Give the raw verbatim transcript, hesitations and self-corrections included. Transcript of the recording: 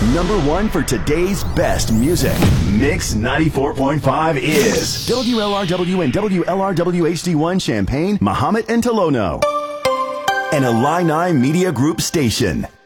Number one for today's best music. Mix ninety-four point five is W L R W and W L R W H D one Champaign, Mahomet and Tolono. An Illini Media Group station.